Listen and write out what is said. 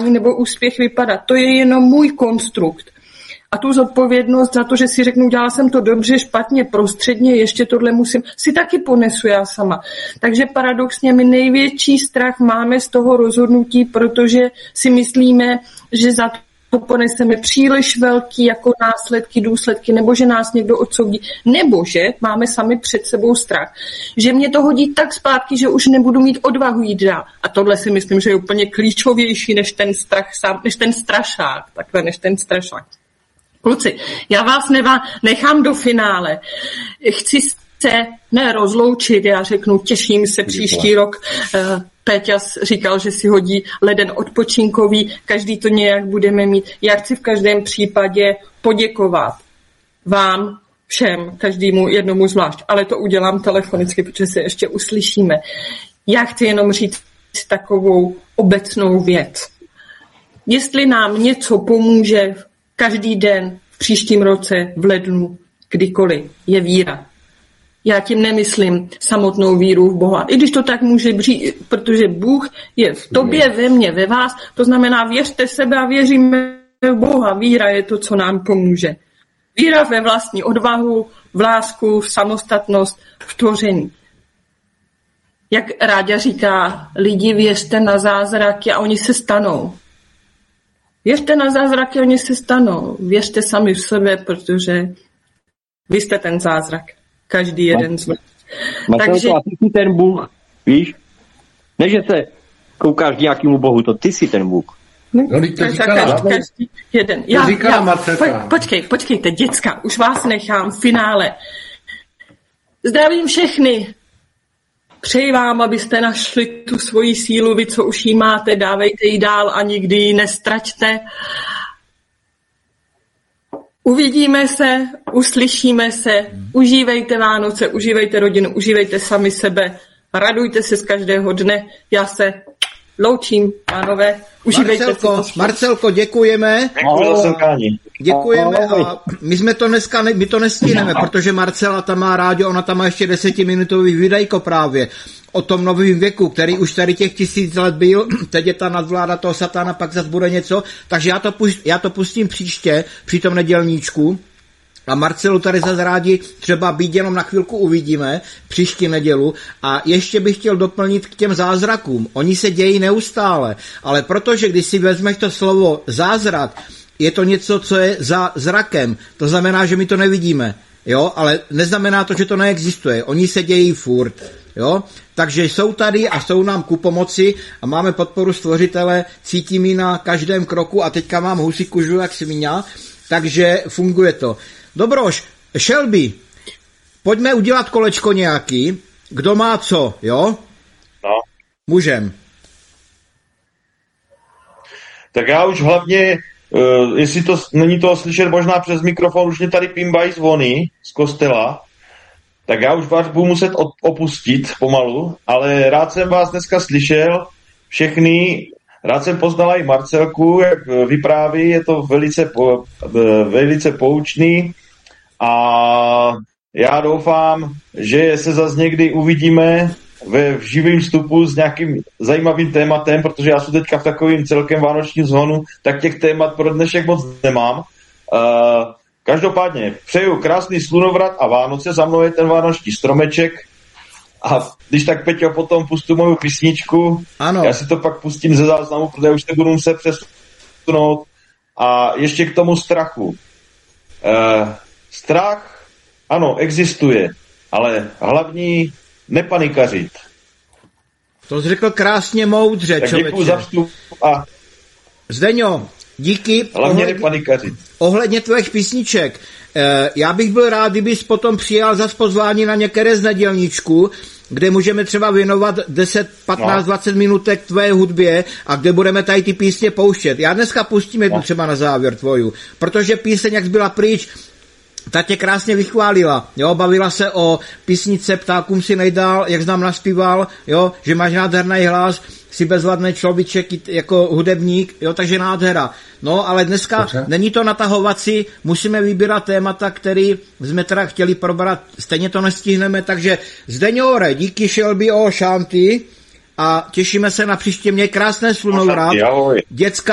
selhání nebo úspěch vypadat. To je jenom můj konstrukt. A tu zodpovědnost za to, že si řeknu, dělala jsem to dobře, špatně, prostředně, ještě tohle musím, si taky ponesu já sama. Takže paradoxně my největší strach máme z toho rozhodnutí, protože si myslíme, že za to poneseme příliš velký jako následky, důsledky, nebo že nás někdo odsoudí, nebo že máme sami před sebou strach, že mě to hodí tak zpátky, že už nebudu mít odvahu jít dál. A tohle si myslím, že je úplně klíčovější než ten strach sám, než ten strašák. Kluci, já vás nechám do finále. Chci se rozloučit, já řeknu, těším se příští rok. Péťa říkal, že si hodí leden odpočinkový, každý to nějak budeme mít. Já chci v každém případě poděkovat vám všem, každému jednomu zvlášť, ale to udělám telefonicky, protože se ještě uslyšíme. Já chci jenom říct takovou obecnou věc. Jestli nám něco pomůže každý den v příštím roce, v lednu, kdykoliv, je víra. Já tím nemyslím samotnou víru v Boha. I když to tak může být, protože Bůh je v tobě, ve mně, ve vás. To znamená, věřte sebe a věříme v Boha. Víra je to, co nám pomůže. Víra ve vlastní odvahu, v lásku, v samostatnost, v tvoření. Jak Ráďa říká, lidi věřte na zázraky a oni se stanou. Věřte na zázraky, oni se stanou. Věřte sami v sebe, protože vy jste ten zázrak. Každý jeden z vás. Takže a ty jsi ten Bůh, víš? Ne, že se koukáš nějakému Bohu, to ty jsi ten Bůh. No, to říkala. Každý jeden. Počkejte, děcka, už vás nechám v finále. Zdravím všechny. Přeji vám, abyste našli tu svoji sílu, vy, co už jí máte, dávejte ji dál a nikdy ji nestraťte. Uvidíme se, uslyšíme se, užívejte Vánoce, užívejte rodinu, užívejte sami sebe, radujte se z každého dne. Já se loučím, pánové, užívejte se. Marcelko, děkujeme. Děkujeme a my to nestihneme, protože Marcela tam má rádio, ona tam má ještě 10minutový videjko právě o tom novém věku, který už tady těch 1000 let byl, teď je ta nadvláda toho satana, pak zase bude něco, takže já to pustím příště, při tom nedělníčku. A Marcelu tady zase rádi třeba být jenom na chvilku uvidíme, příští nedělu. A ještě bych chtěl doplnit k těm zázrakům. Oni se dějí neustále, ale protože když si vezmeš to slovo zázrak, je to něco, co je za zrakem. To znamená, že my to nevidíme. Jo, ale neznamená to, že to neexistuje. Oni se dějí furt. Jo? Takže jsou tady a jsou nám ku pomoci a máme podporu stvořitele, cítím ji na každém kroku a teďka mám husí kužu jak svině, takže funguje to. Dobroš, Shelby, pojďme udělat kolečko nějaký. Kdo má co, jo? No. Můžem. Tak já už hlavně, jestli to není toho slyšet možná přes mikrofon, už mě tady pimbají zvony z kostela, tak já už vás budu muset opustit pomalu, ale rád jsem vás dneska slyšel, všechny, rád jsem poznala i Marcelku, jak vypráví, je to velice poučný a já doufám, že se zase někdy uvidíme v živém vstupu s nějakým zajímavým tématem, protože já jsem teďka v takovým celkem vánočním zhonu, tak těch témat pro dnešek moc nemám. Každopádně přeju krásný slunovrat a Vánoce, za mnou je ten vánoční stromeček a když tak, Peťo, potom pustu moju písničku, ano. Já si to pak pustím ze záznamu, protože už nebudu muset přesunout. A ještě k tomu strachu. Strach, ano, existuje, ale hlavní nepanikařit. To jsi řekl krásně moudře, tak člověče. Děkuji za vstup a Zdeňo, díky. Hlavně nepanikařit. Ohledně tvých písniček, já bych byl rád, kdybys potom přijal zas pozvání na některé z nedělníčku, kde můžeme třeba věnovat 10, 15, 20 minutek tvé hudbě a kde budeme tady ty písně pouštět. Já dneska pustím jednu třeba na závěr tvoju, protože píseň, jak byla pryč, ta tě krásně vychválila, jo, bavila se o písnice Ptákům si nejdál, jak jsi nám naspíval, jo, že máš nádherný hlas, jsi bezvadný človíček jako hudebník, jo, takže nádhera. No, ale dneska není to natahovací, musíme vybírat témata, který jsme teda chtěli probrat, stejně to nestihneme, takže Zdeňore, díky Shelby o šanty a těšíme se na příště, měj krásné slunovrat. Děcka